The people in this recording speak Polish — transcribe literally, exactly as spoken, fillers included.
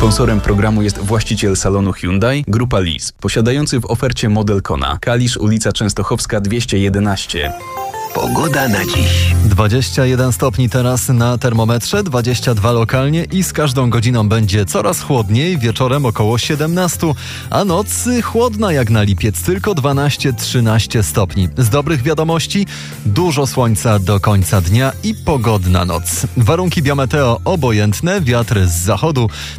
Sponsorem programu jest właściciel salonu Hyundai, Grupa Lease, posiadający w ofercie model Kona. Kalisz, ulica Częstochowska dwieście jedenaście. Pogoda na dziś. dwadzieścia jeden stopni teraz na termometrze, dwadzieścia dwa lokalnie i z każdą godziną będzie coraz chłodniej, wieczorem około siedemnaście, a noc chłodna jak na lipiec, tylko dwanaście trzynaście stopni. Z dobrych wiadomości dużo słońca do końca dnia i pogodna noc. Warunki biometeo obojętne, wiatr z zachodu